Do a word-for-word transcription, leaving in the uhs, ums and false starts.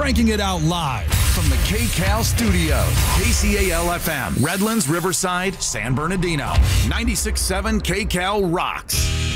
cranking it out live from the K C A L studio. K C A L F M, Redlands, Riverside, San Bernardino. ninety-six point seven K C A L rocks.